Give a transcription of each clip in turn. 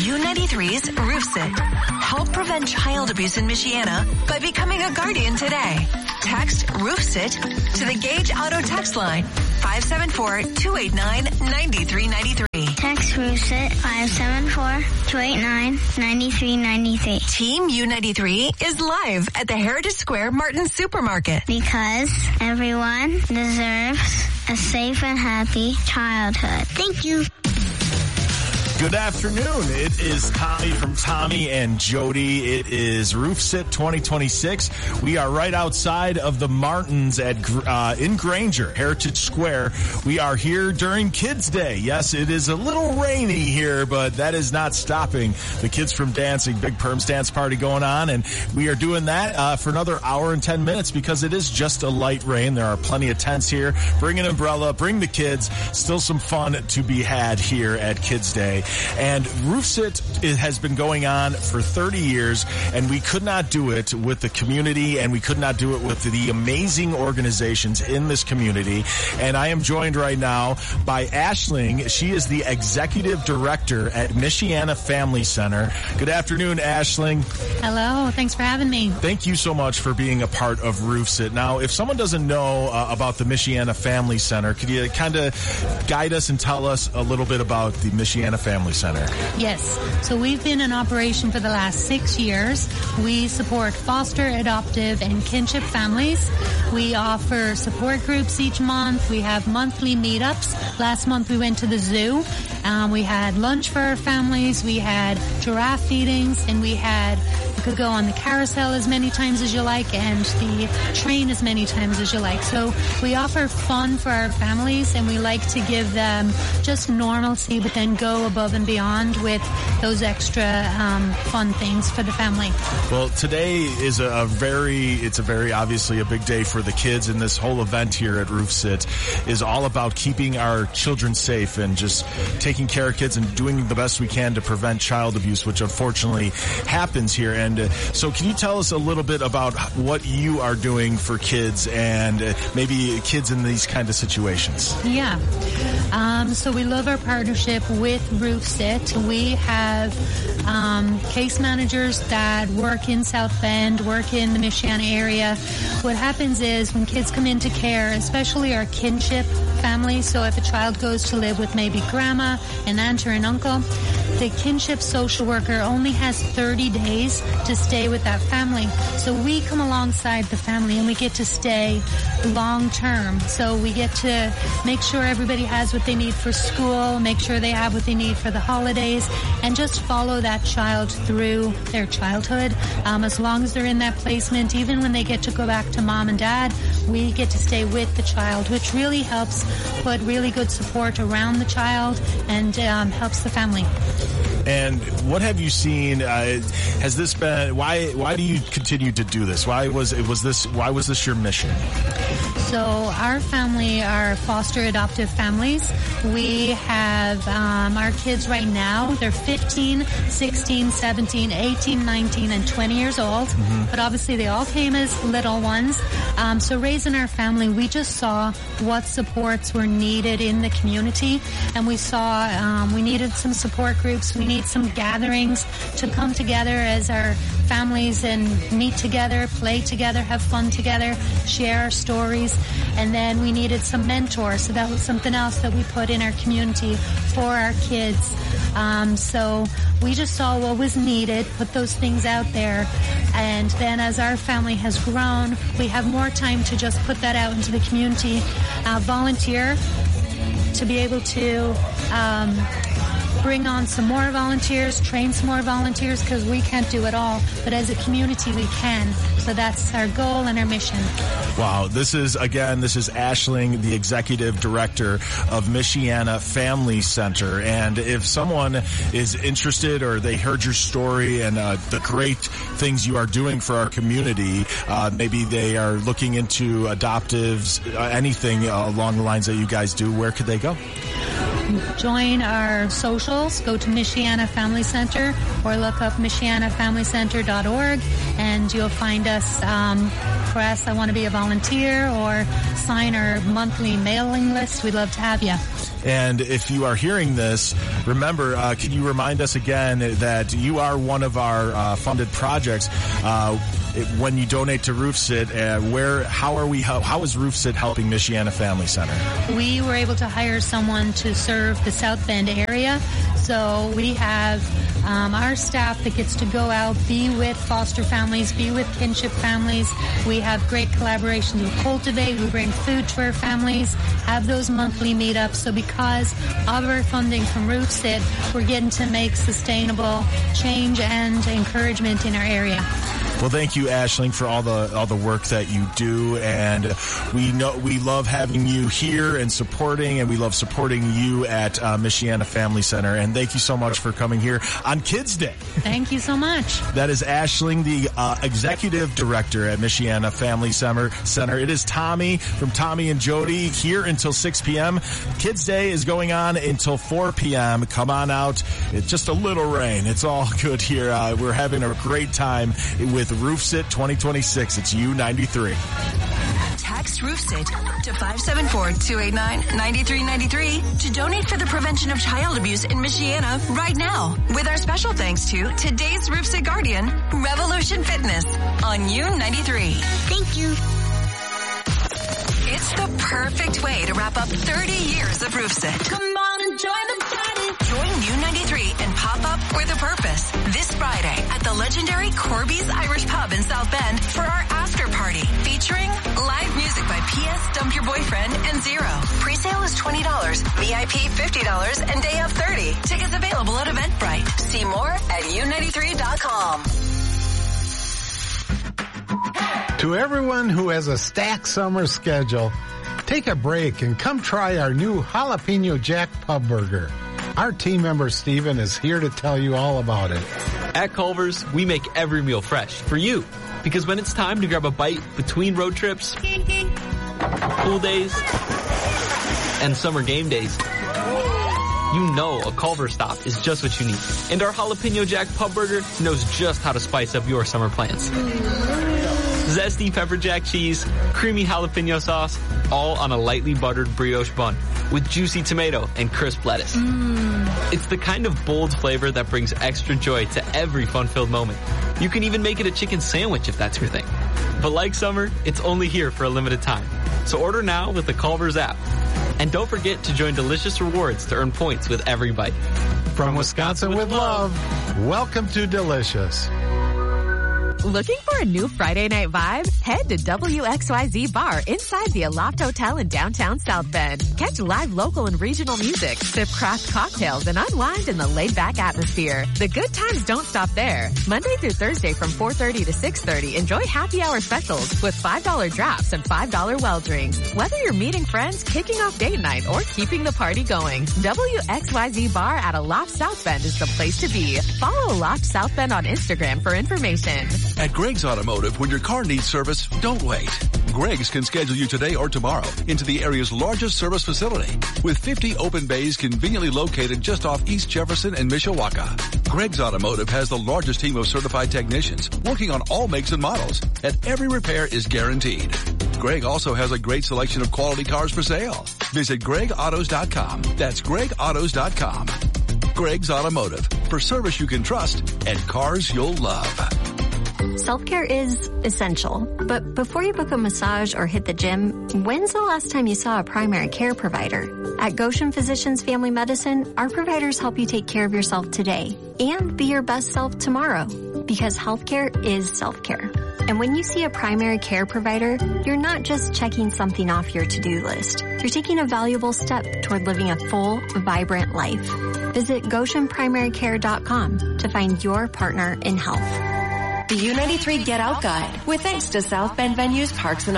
U93's RoofSit. Help prevent child abuse in Michiana by becoming a guardian today. Text RoofSit to the Gage Auto text line 574-289-9393. Text RoofSit 574-289-9393. Team U93 is live at the Heritage Square Martin Supermarket. Because everyone deserves a safe and happy childhood. Thank you. Good afternoon. It is Tommy from Tommy and Jody. It is RoofSit 2026. We are right outside of the Martins in Granger, Heritage Square. We are here during Kids Day. Yes, it is a little rainy here, but that is not stopping the kids from dancing. Big Perms dance party going on, and we are doing that for another hour and 10 minutes because it is just a light rain. There are plenty of tents here. Bring an umbrella, bring the kids. Still some fun to be had here at Kids Day. And RoofSit has been going on for 30 years, and we could not do it with the community, and we could not do it with the amazing organizations in this community. And I am joined right now by Aisling. She is the executive director at Michiana Family Center. Good afternoon, Aisling. Hello. Thanks for having me. Thank you so much for being a part of RoofSit. Now, if someone doesn't know about the Michiana Family Center, could you kind of guide us and tell us a little bit about the Michiana Family Center? Yes. So we've been in operation for the last 6 years. We support foster, adoptive, and kinship families. We offer support groups each month. We have monthly meetups. Last month we went to the zoo. We had lunch for our families. We had giraffe feedings, and you could go on the carousel as many times as you like and the train as many times as you like. So we offer fun for our families, and we like to give them just normalcy, but then go above and beyond with those extra fun things for the family. Well, today is it's a very obviously a big day for the kids, and this whole event here at RoofSit is all about keeping our children safe and just taking care of kids and doing the best we can to prevent child abuse, which unfortunately happens here. And so can you tell us a little bit about what you are doing for kids and maybe kids in these kind of situations? Yeah. So we love our partnership with RoofSit. We have case managers that work in South Bend, work in the Michiana area. What happens is when kids come into care, especially our kinship families, so if a child goes to live with maybe grandma, an aunt, or an uncle, the kinship social worker only has 30 days to stay with that family. So we come alongside the family and we get to stay long term. So we get to make sure everybody has what they need for school, make sure they have what they need for the holidays, and just follow that child through their childhood. As long as they're in that placement, even when they get to go back to mom and dad, we get to stay with the child, which really helps put really good support around the child and helps the family. And what have you seen? Has this been why do you continue to do this? Why was this your mission? So our family are foster adoptive families. We have our kids right now, they're 15, 16, 17, 18, 19, and 20 years old. Mm-hmm. But obviously they all came as little ones. So raising our family, we just saw what supports were needed in the community. And we saw we needed some support groups. We need some gatherings to come together as our families and meet together, play together, have fun together, share our stories. And then we needed some mentors. So that was something else that we put in our community for our kids. So we just saw what was needed, put those things out there. And then as our family has grown, we have more time to just put that out into the community, volunteer, to be able to bring on some more volunteers, train some more volunteers, because we can't do it all. But as a community, we can. So that's our goal and our mission. Wow. This is Aisling, the executive director of Michiana Family Center. And if someone is interested or they heard your story and the great things you are doing for our community, maybe they are looking into adoptives, anything along the lines that you guys do, where could they go? join our socials. Go to Michiana Family Center or look up michianafamilycenter.org, and you'll find us. Press I want to be a volunteer, or sign our monthly mailing list. We'd love to have you. And if you are hearing this, remember, can you remind us again that you are one of our funded projects? When you donate to RoofSit, how is RoofSit helping Michiana Family Center? We were able to hire someone to serve the South Bend area. So we have our staff that gets to go out, be with foster families, be with kinship families. We have great collaborations with Cultivate. We bring food to our families, have those monthly meetups. So because of our funding from RoofSit, we're getting to make sustainable change and encouragement in our area. Well, thank you, Aisling, for all the work that you do, and we love having you here and supporting, and we love supporting you at Michiana Family Center. And thank you so much for coming here on Kids Day. Thank you so much. That is Aisling, the executive director at Michiana Family Center. It is Tommy from Tommy and Jody here until 6 p.m. Kids Day is going on until 4 p.m. Come on out. It's just a little rain. It's all good here. We're having a great time with RoofSit 2026. It's U93. Text RoofSit to 574-289-9393 to donate for the prevention of child abuse in Michiana right now. With our special thanks to today's RoofSit guardian, Revolution Fitness on U93. Thank you. It's the perfect way to wrap up 30 years of RoofSit. Come on and join the party. Join U93 and pop up with a purpose this Friday at the legendary Corby's Irish Pub in South Bend for our after party featuring live music by P.S. Dump Your Boyfriend and Zero. Presale is $20, VIP $50, and day of $30. Tickets available at Eventbrite. See more at U93.com. To everyone who has a stacked summer schedule, take a break and come try our new Jalapeno Jack Pub Burger. Our team member Steven is here to tell you all about it. At Culver's, we make every meal fresh for you. Because when it's time to grab a bite between road trips, pool days, and summer game days, you know a Culver's stop is just what you need. And our Jalapeno Jack Pub Burger knows just how to spice up your summer plans. Zesty pepper jack cheese, creamy jalapeno sauce, all on a lightly buttered brioche bun with juicy tomato and crisp lettuce. It's the kind of bold flavor that brings extra joy to every fun-filled moment. You can even make it a chicken sandwich if that's your thing. But like summer, it's only here for a limited time. So order now with the Culver's app. And don't forget to join Delicious Rewards to earn points with every bite. From Wisconsin with love, welcome to Delicious. Looking for a new Friday night vibe? Head to WXYZ Bar inside the Aloft Hotel in downtown South Bend. Catch live local and regional music, sip craft cocktails, and unwind in the laid-back atmosphere. The good times don't stop there. Monday through Thursday from 4:30 to 6:30, enjoy happy hour specials with $5 drafts and $5 well drinks. Whether you're meeting friends, kicking off date night, or keeping the party going, WXYZ Bar at Aloft South Bend is the place to be. Follow Aloft South Bend on Instagram for information. At Greg's Automotive, when your car needs service, don't wait. Greg's can schedule you today or tomorrow into the area's largest service facility with 50 open bays conveniently located just off East Jefferson and Mishawaka. Greg's Automotive has the largest team of certified technicians working on all makes and models, and every repair is guaranteed. Greg also has a great selection of quality cars for sale. Visit GregAutos.com. That's GregAutos.com. Greg's Automotive, for service you can trust and cars you'll love. Self-care is essential, but before you book a massage or hit the gym, when's the last time you saw a primary care provider? At Goshen Physicians Family Medicine, our providers help you take care of yourself today and be your best self tomorrow, because healthcare is self-care. And when you see a primary care provider, you're not just checking something off your to-do list. You're taking a valuable step toward living a full, vibrant life. Visit GoshenPrimaryCare.com to find your partner in health. The U93 Get Out Guide, with thanks to South Bend Venues Parks and Arts.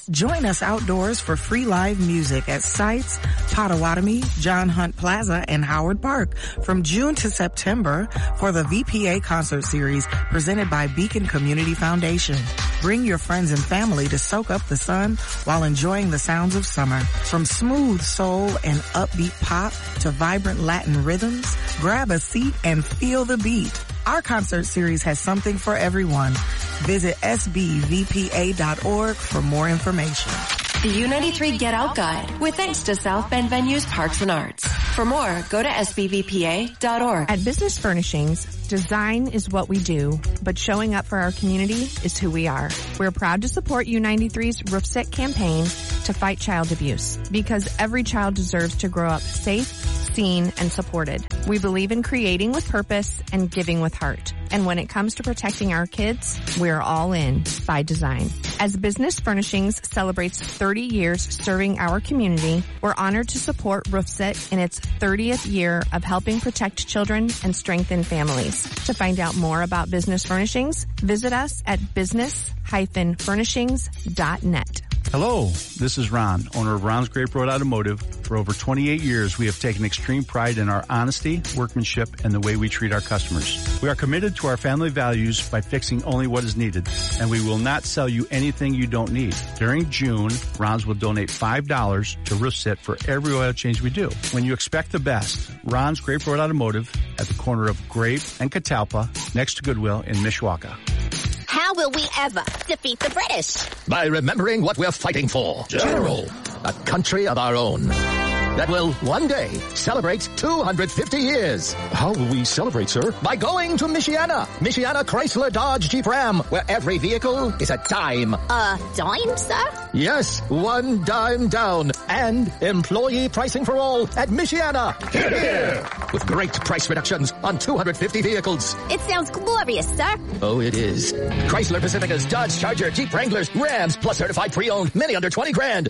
Join us outdoors for free live music at sites Potawatomi, John Hunt Plaza, and Howard Park from June to September for the VPA concert series presented by Beacon Community Foundation. Bring your friends and family to soak up the sun while enjoying the sounds of summer. From smooth soul and upbeat pop to vibrant Latin rhythms, grab a seat and feel the beat. Our concert series has something for everyone. Visit sbvpa.org for more information. The U93 Get Out Guide, with thanks to South Bend Venues Parks and Arts. For more, go to sbvpa.org. At Business Furnishings, design is what we do, but showing up for our community is who we are. We're proud to support U93's Roof Set campaign to fight child abuse, because every child deserves to grow up safe, seen, and supported. We believe in creating with purpose and giving with heart. And when it comes to protecting our kids, we're all in by design. As Business Furnishings celebrates 30 years serving our community, we're honored to support Roofset in its 30th year of helping protect children and strengthen families. To find out more about Business Furnishings, visit us at business-furnishings.net. Hello, this is Ron, owner of Ron's Grape Road Automotive. For over 28 years, we have taken extreme pride in our honesty, workmanship, and the way we treat our customers. We are committed to our family values by fixing only what is needed, and we will not sell you anything you don't need. During June, Ron's will donate $5 to Roofset for every oil change we do. When you expect the best, Ron's Grape Road Automotive at the corner of Grape and Catalpa, next to Goodwill in Mishawaka. How will we ever defeat the British? By remembering what we're fighting for. General. A country of our own. That will one day celebrate 250 years. How will we celebrate, sir? By going to Michiana. Michiana Chrysler Dodge Jeep Ram, where every vehicle is a dime. A dime, sir? Yes, one dime down. And employee pricing for all at Michiana. Hear, hear. With great price reductions on 250 vehicles. It sounds glorious, sir. Oh, it is. Chrysler Pacificas, Dodge Charger, Jeep Wranglers, Rams, plus certified pre-owned, many under 20 grand.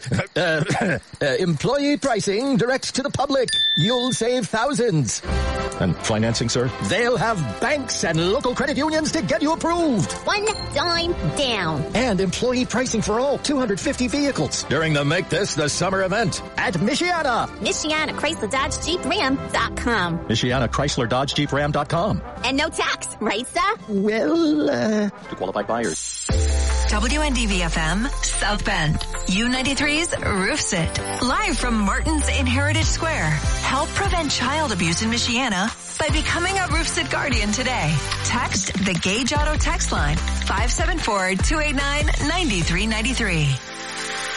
Employee pricing direct to the public. You'll save thousands. And financing, sir? They'll have banks and local credit unions to get you approved. One dime down. And employee pricing for all 250 vehicles during the Make This the Summer event at Michiana. Michiana Chrysler Dodge Jeep Ram.com. Michiana Chrysler Dodge Jeep Ram.com. And no tax, right, sir? Well, to qualified buyers. WNDV-FM, South Bend. U93's Roof Sit. Live from Martin's in Heritage Square. Help prevent child abuse in Michiana by becoming a Roof Sit Guardian today. Text the Gage Auto text line, 574-289-9393.